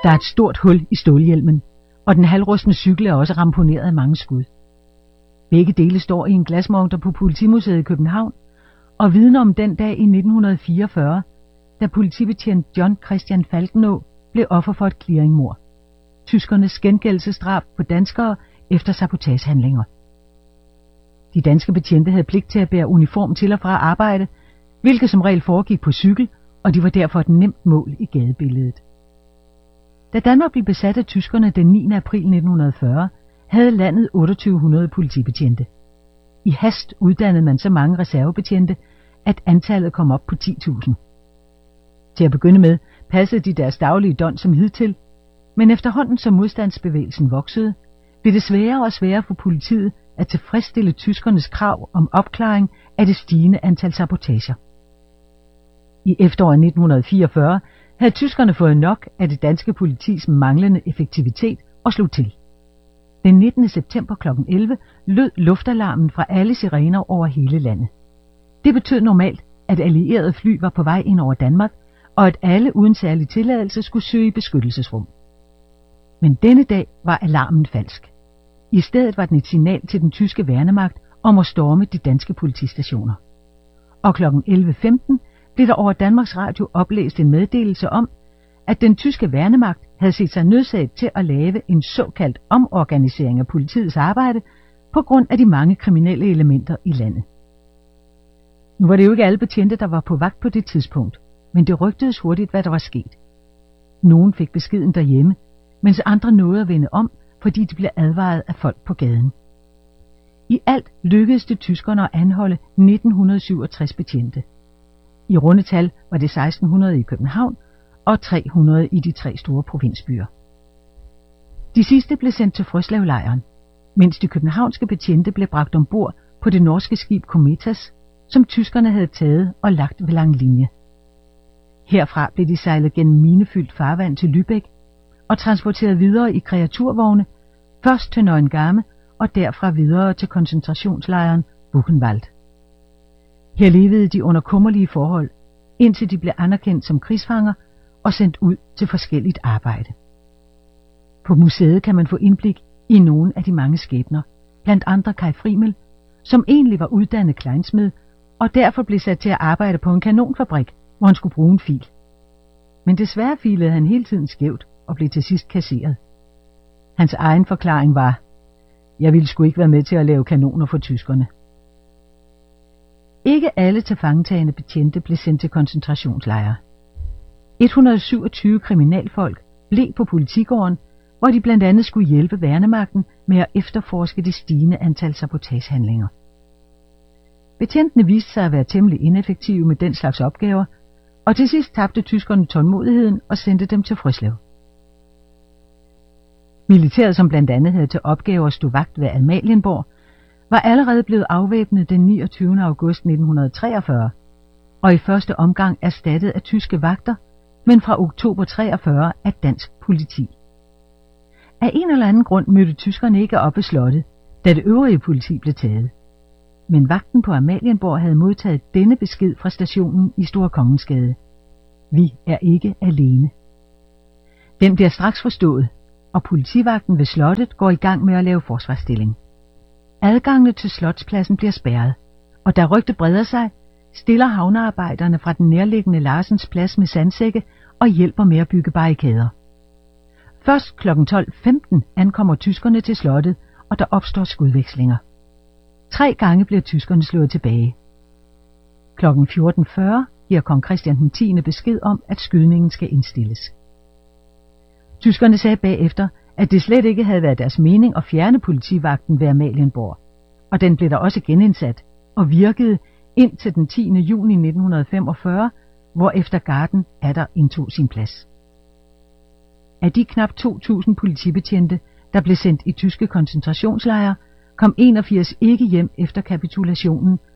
Der er et stort hul i stålhjelmen, og den halvrustne cykel er også ramponeret af mange skud. Begge dele står i en glasmonter på Politimuseet i København, og vidner om den dag i 1944, da politibetjent John Christian Falkenaa blev offer for et clearingmord. Tyskernes gengældelsesdrab på danskere efter sabotagehandlinger. De danske betjente havde pligt til at bære uniform til og fra arbejde, hvilket som regel foregik på cykel, og de var derfor et nemt mål i gadebilledet. Da Danmark blev besat af tyskerne den 9. april 1940, havde landet 2800 politibetjente. I hast uddannede man så mange reservebetjente, at antallet kom op på 10.000. Til at begynde med passede de deres daglige døgn som hidtil, men efterhånden som modstandsbevægelsen voksede, blev det sværere og sværere for politiet at tilfredsstille tyskernes krav om opklaring af det stigende antal sabotager. I efteråret 1944 havde tyskerne fået nok af det danske politis manglende effektivitet og slog til. Den 19. september kl. 11 lød luftalarmen fra alle sirener over hele landet. Det betød normalt, at allierede fly var på vej ind over Danmark, og at alle uden særlig tilladelse skulle søge beskyttelsesrum. Men denne dag var alarmen falsk. I stedet var den et signal til den tyske værnemagt om at storme de danske politistationer. Og kl. 11.15 blev der over Danmarks Radio oplæst en meddelelse om, at den tyske værnemagt havde set sig nødsaget til at lave en såkaldt omorganisering af politiets arbejde på grund af de mange kriminelle elementer i landet. Nu var det jo ikke alle betjente, der var på vagt på det tidspunkt, men det rygtedes hurtigt, hvad der var sket. Nogen fik beskeden derhjemme, mens andre nåede at vende om, fordi de blev advaret af folk på gaden. I alt lykkedes det tyskerne at anholde 1967 betjente. I rundetal var det 1600 i København og 300 i de 3 store provinsbyer. De sidste blev sendt til Frøslevlejren, mens de københavnske betjente blev bragt ombord på det norske skib Cometas, som tyskerne havde taget og lagt ved Langlinje. Herfra blev de sejlet gennem minefyldt farvand til Lübeck og transporteret videre i kreaturvogne, først til Neuengamme og derfra videre til koncentrationslejren Buchenwald. Her levede de under kummerlige forhold, indtil de blev anerkendt som krigsfanger og sendt ud til forskelligt arbejde. På museet kan man få indblik i nogle af de mange skæbner, blandt andre Kai Friemel, som egentlig var uddannet kleinsmed og derfor blev sat til at arbejde på en kanonfabrik, hvor han skulle bruge en fil. Men desværre filede han hele tiden skævt og blev til sidst kasseret. Hans egen forklaring var: jeg ville sgu ikke være med til at lave kanoner for tyskerne. Ikke alle tilfangetagende betjente blev sendt til koncentrationslejre. 127 kriminalfolk blev på politigården, hvor de blandt andet skulle hjælpe værnemagten med at efterforske det stigende antal sabotagehandlinger. Betjentene viste sig at være temmelig ineffektive med den slags opgaver, og til sidst tabte tyskerne tålmodigheden og sendte dem til Frøslev. Militæret, som blandt andet havde til opgave at stå vagt ved Amalienborg, var allerede blevet afvæbnet den 29. august 1943, og i første omgang erstattet af tyske vagter, men fra oktober 43 af dansk politi. Af en eller anden grund mødte tyskerne ikke op ved slottet, da det øvrige politi blev taget. Men vagten på Amalienborg havde modtaget denne besked fra stationen i Store Kongensgade: vi er ikke alene. Den bliver straks forstået, og politivagten ved slottet går i gang med at lave forsvarsstilling. Adgangene til slotspladsen bliver spærret, og da rygtet breder sig, stiller havnearbejderne fra den nærliggende Larsens Plads med sandsække og hjælper med at bygge barrikader. Først kl. 12.15 ankommer tyskerne til slottet, og der opstår skudvekslinger. 3 gange bliver tyskerne slået tilbage. Kl. 14.40 giver kong Christian 10. besked om, at skydningen skal indstilles. Tyskerne sagde bagefter, at det slet ikke havde været deres mening at fjerne politivagten ved Amalienborg, og den blev der også genindsat og virkede indtil den 10. juni 1945, hvorefter garden atter indtog sin plads. Af de knap 2.000 politibetjente, der blev sendt i tyske koncentrationslejre, kom 81 ikke hjem efter kapitulationen,